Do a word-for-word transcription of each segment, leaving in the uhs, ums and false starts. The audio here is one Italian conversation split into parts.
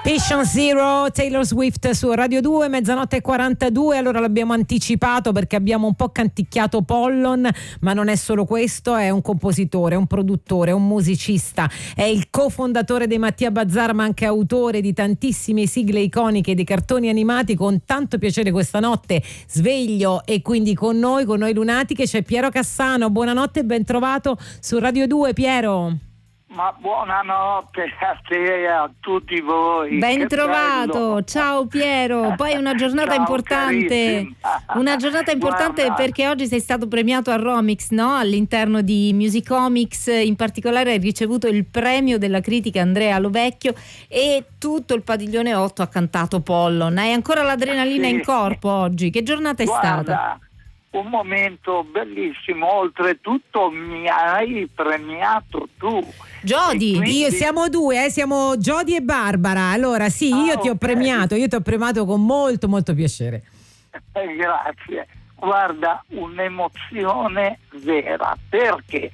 Patient Zero, Taylor Swift su Radio due, mezzanotte e quarantadue. Allora l'abbiamo anticipato perché abbiamo un po' canticchiato Pollon, ma non è solo questo, è un compositore, un produttore, un musicista, è il cofondatore dei Mattia Bazar, ma anche autore di tantissime sigle iconiche di cartoni animati. Con tanto piacere questa notte sveglio e quindi con noi, con noi lunatiche, c'è Piero Cassano. Buonanotte e ben trovato su Radio due, Piero. Ma buonanotte a te e a tutti voi. Ben Che trovato, bello. Ciao Piero. Poi una giornata Ciao, importante, carissima. una giornata importante Guarda. perché oggi sei stato premiato a Romix, no? All'interno di Musicomics, in particolare hai ricevuto il premio della critica Andrea Lovecchio e tutto il padiglione otto ha cantato Pollon. Hai ancora l'adrenalina Sì. in corpo oggi? Che giornata è Guarda, stata? un momento bellissimo, oltretutto mi hai premiato tu. Jody, E quindi- Io siamo due, eh, siamo Jody e Barbara. Allora sì, Ah, io ti ho ok. premiato, io ti ho premiato con molto molto piacere. Eh, grazie. Guarda, un'emozione vera. Perché?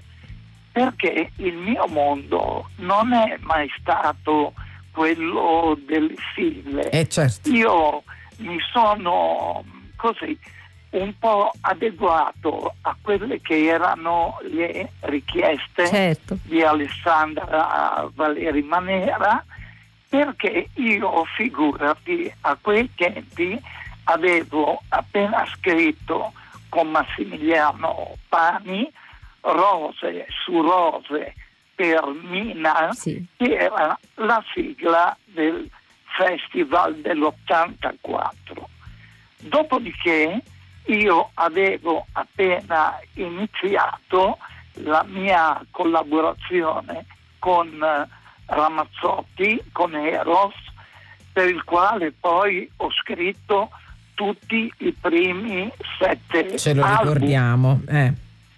Perché il mio mondo non è mai stato quello delle sigle. Eh certo. Io mi sono così un po' adeguato a quelle che erano le richieste Certo. di Alessandra Valeri Manera, perché io, figurati, a quei tempi avevo appena scritto con Massimiliano Pani Rose su Rose per Mina, Sì. che era la sigla del Festival dell'ottantaquattro. Dopodiché io avevo appena iniziato la mia collaborazione con eh, Ramazzotti, con Eros, per il quale poi ho scritto tutti i primi sette Ce lo album. ricordiamo. Eh.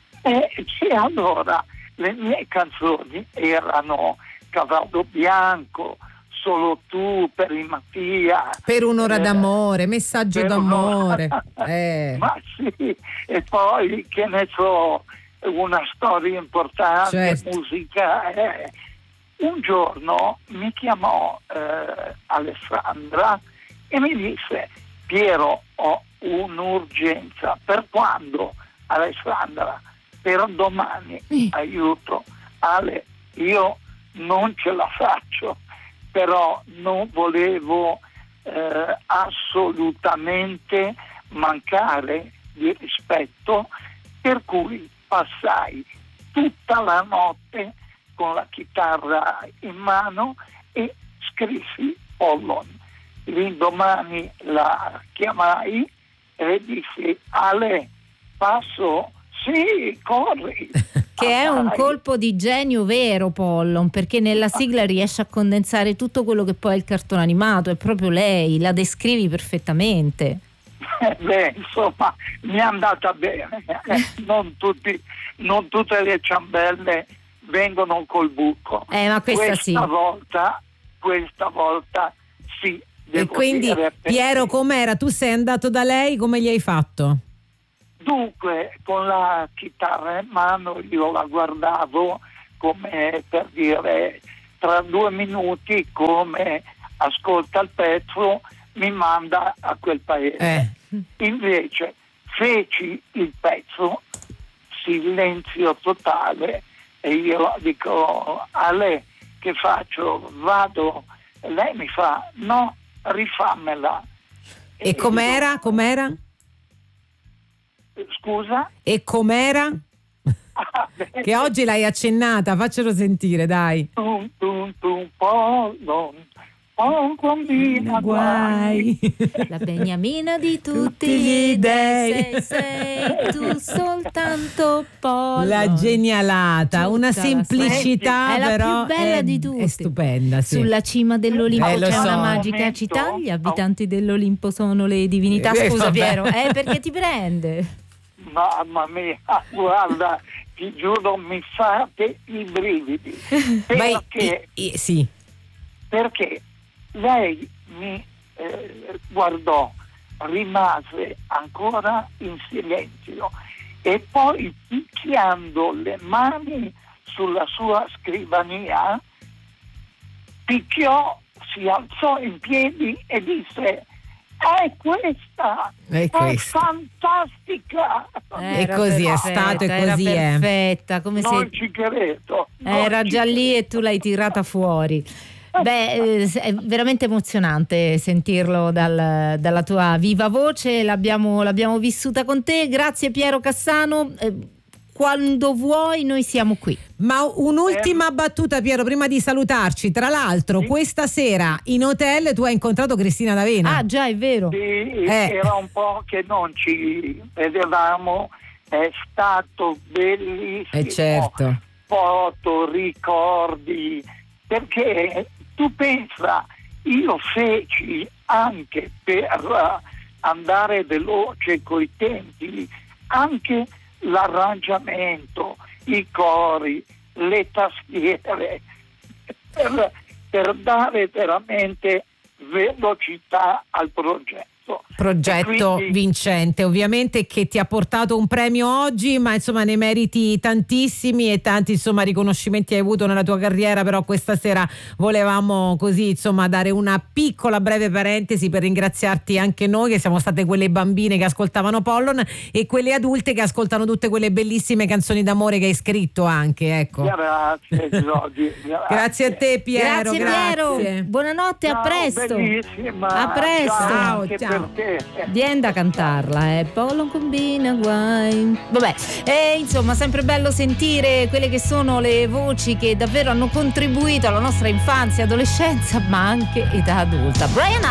E sì, allora le mie canzoni erano Cavallo Bianco, Solo tu, per i Mattia, Per un'ora eh, d'amore, messaggio per d'amore. un'ora- Eh. Ma sì, e poi che ne so, una storia importante, Certo. musica. eh. Un giorno mi chiamò eh, Alessandra e mi disse: Piero, ho un'urgenza. Per quando, Alessandra? Per domani. Mm. Aiuto. Ale, io non ce la faccio, però non volevo eh, assolutamente mancare di rispetto, per cui passai tutta la notte con la chitarra in mano e scrissi Pollon. L'indomani la chiamai e dissi: Ale, passo? Sì, corri. Che è un Vai. colpo di genio vero, Pollon, perché nella sigla riesce a condensare tutto quello che poi è il cartone animato, è proprio lei, la descrivi perfettamente. Eh, Beh, insomma, mi è andata bene. Eh, non, tutti, non tutte le ciambelle vengono col buco. Eh, ma questa sì. volta, questa volta sì. E devo quindi dire, perché- Piero, com'era? Tu sei andato da lei, come gli hai fatto? Dunque, con la chitarra in mano io la guardavo come per dire, tra due minuti, come ascolta il pezzo, mi manda a quel paese. Eh. Invece feci il pezzo, silenzio totale, e io dico: a lei che faccio? Vado? Lei mi fa: no, rifammela. E com'era? io- Com'era? Scusa? E com'era? Che oggi l'hai accennata, faccelo sentire, dai. Tum, tum, tum, Pollon, Pollon combina guai. La beniamina di tutti Tutti gli gli dei, dei. sei, sei tu soltanto Pollon. La genialata, Tutta una la semplicità, è la però più bella è, di tutte. è stupenda, sì. Sulla cima dell'Olimpo Eh, lo c'è so. una magica Momento. città, gli abitanti dell'Olimpo sono le divinità. Eh, Scusa vabbè. Piero, eh, perché ti prende? Mamma mia, guarda, ti giuro, mi fate i brividi. Ma i- Perché? i- i- sì. Perché lei mi eh, guardò, rimase ancora in silenzio e poi, picchiando le mani sulla sua scrivania, picchiò si alzò in piedi e disse: è questa, è, è fantastica. E così è stato, e così era perfetta, come non se ci credo. era già lì e tu l'hai tirata fuori. Beh, è veramente emozionante sentirlo dal, dalla tua viva voce, l'abbiamo, l'abbiamo vissuta con te. Grazie Piero Cassano. Quando vuoi noi siamo qui. Ma un'ultima battuta, Piero, prima di salutarci. Tra l'altro, sì, questa sera in hotel tu hai incontrato Cristina D'Avena. Ah già, è vero. Sì, eh. Era un po' che non ci vedevamo, è stato bellissimo. Eh certo. Foto, ricordi, perché tu pensa, io feci anche per andare veloce coi tempi, anche l'arrangiamento, i cori, le tastiere, per, per dare veramente velocità al progetto. Progetto quindi vincente, ovviamente, che ti ha portato un premio oggi, ma insomma ne meriti tantissimi e tanti insomma riconoscimenti hai avuto nella tua carriera, però questa sera volevamo così insomma dare una piccola breve parentesi per ringraziarti anche noi, che siamo state quelle bambine che ascoltavano Pollon e quelle adulte che ascoltano tutte quelle bellissime canzoni d'amore che hai scritto anche, ecco. Grazie Giorgi, grazie. Grazie a te Piero. Grazie, grazie. Piero, buonanotte, ciao, a presto. bellissima. A presto. Ciao, Ciao, ciao. Vieni da cantarla, eh. Pollon combina guai. Vabbè, e insomma, sempre bello sentire quelle che sono le voci che davvero hanno contribuito alla nostra infanzia, adolescenza, ma anche età adulta. Brian